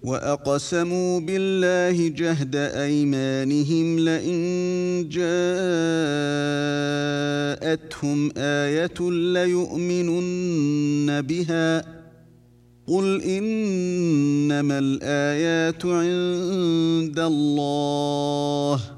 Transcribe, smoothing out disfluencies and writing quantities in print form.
وأقسموا بالله جهد أيمانهم لئن جاءتهم آية ليؤمنن بها قل إنما الآيات عند الله